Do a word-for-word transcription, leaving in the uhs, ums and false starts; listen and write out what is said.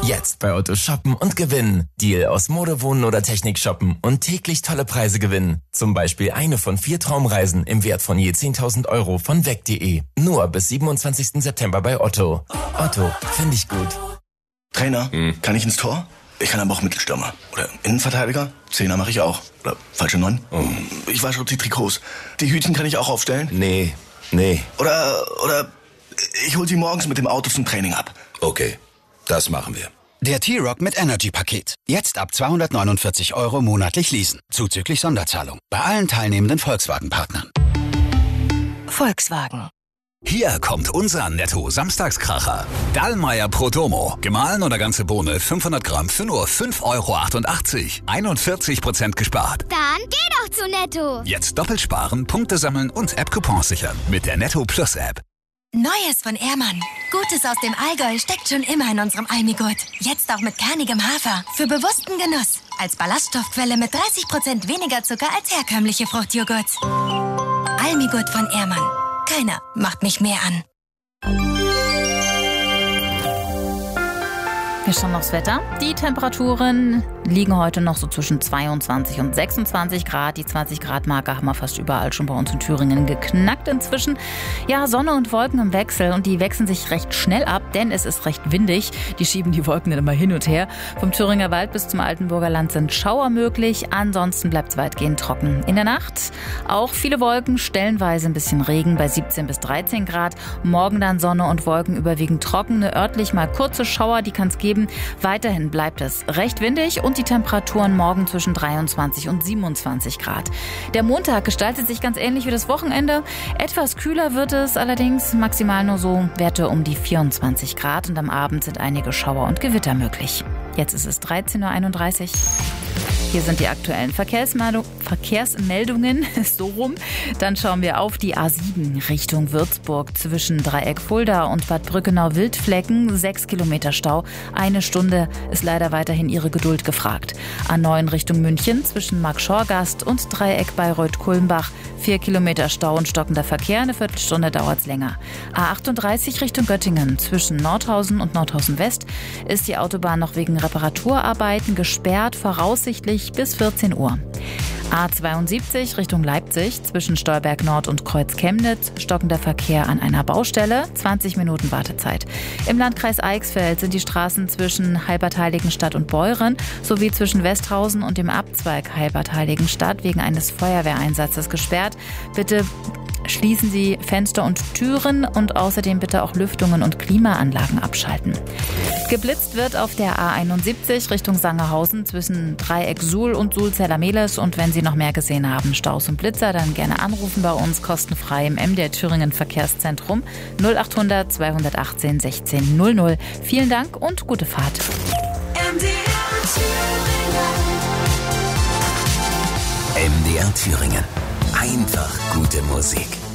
Jetzt bei Otto shoppen und gewinnen. Deal aus Mode, Wohnen oder Technik shoppen und täglich tolle Preise gewinnen. Zum Beispiel eine von vier Traumreisen im Wert von je zehntausend Euro von weg punkt de. Nur bis siebenundzwanzigsten September bei Otto. Otto, finde ich gut. Trainer, hm. kann ich ins Tor? Ich kann aber auch Mittelstürmer. Oder Innenverteidiger? Zehner mache ich auch. Oder falsche Neun? Oh. Ich wasche auch die Trikots. Die Hütchen kann ich auch aufstellen? Nee, nee. Oder, oder ich hol sie morgens mit dem Auto zum Training ab. Okay, das machen wir. Der T-Rock mit Energy-Paket. Jetzt ab zweihundertneunundvierzig Euro monatlich leasen. Zuzüglich Sonderzahlung. Bei allen teilnehmenden Volkswagen-Partnern. Volkswagen. Hier kommt unser Netto-Samstagskracher. Dallmayr Prodomo. Gemahlen oder ganze Bohne fünfhundert Gramm für nur fünf Euro achtundachtzig. einundvierzig Prozent gespart. Dann geh doch zu Netto. Jetzt doppelt sparen, Punkte sammeln und App-Coupons sichern. Mit der Netto Plus App. Neues von Ehrmann. Gutes aus dem Allgäu steckt schon immer in unserem Almigurt. Jetzt auch mit kernigem Hafer. Für bewussten Genuss. Als Ballaststoffquelle mit dreißig Prozent weniger Zucker als herkömmliche Fruchtjoghurts. Almigurt von Ehrmann. Keiner macht mich mehr an. Wir schauen aufs Wetter. Die Temperaturen liegen heute noch so zwischen zweiundzwanzig und sechsundzwanzig Grad. Die zwanzig Grad Marke haben wir fast überall schon bei uns in Thüringen geknackt inzwischen. Ja, Sonne und Wolken im Wechsel und die wechseln sich recht schnell ab, denn es ist recht windig. Die schieben die Wolken dann immer hin und her. Vom Thüringer Wald bis zum Altenburger Land sind Schauer möglich. Ansonsten bleibt es weitgehend trocken. In der Nacht auch viele Wolken, stellenweise ein bisschen Regen bei siebzehn bis dreizehn Grad. Morgen dann Sonne und Wolken überwiegend trocken. Örtlich mal kurze Schauer, die kann es geben. Weiterhin bleibt es recht windig und die Temperaturen morgen zwischen dreiundzwanzig und siebenundzwanzig Grad. Der Montag gestaltet sich ganz ähnlich wie das Wochenende. Etwas kühler wird es allerdings, maximal nur so Werte um die vierundzwanzig Grad und am Abend sind einige Schauer und Gewitter möglich. Jetzt ist es dreizehn Uhr einunddreißig. Hier sind die aktuellen Verkehrsmeldung, Verkehrsmeldungen, so rum. Dann schauen wir auf die A sieben Richtung Würzburg zwischen Dreieck Fulda und Bad Brückenau-Wildflecken. Sechs Kilometer Stau. Eine Stunde ist leider weiterhin Ihre Geduld gefragt. A neun Richtung München zwischen Markschorgast und Dreieck Bayreuth-Kulmbach. Vier Kilometer Stau und stockender Verkehr. Eine Viertelstunde dauert es länger. A achtunddreißig Richtung Göttingen zwischen Nordhausen und Nordhausen West ist die Autobahn noch wegen Reparaturarbeiten gesperrt, voraussichtlich bis vierzehn Uhr. A zweiundsiebzig Richtung Leipzig zwischen Stolberg Nord und Kreuz Chemnitz, stockender Verkehr an einer Baustelle, zwanzig Minuten Wartezeit. Im Landkreis Eichsfeld sind die Straßen zwischen Halbertheiligenstadt und Beuren sowie zwischen Westhausen und dem Abzweig Halbertheiligenstadt wegen eines Feuerwehreinsatzes gesperrt. Bitte schließen Sie Fenster und Türen und außerdem bitte auch Lüftungen und Klimaanlagen abschalten. Geblitzt wird auf der A einundsiebzig Richtung Sangerhausen zwischen Dreieck Suhl und Suhl-Zellermeles. Und wenn Sie noch mehr gesehen haben, Staus und Blitzer, dann gerne anrufen bei uns kostenfrei im M D R Thüringen Verkehrszentrum null achthundert zweihundertachtzehn sechzehn null null. Vielen Dank und gute Fahrt. M D R Thüringen. M D R Thüringen. Einfach gute Musik.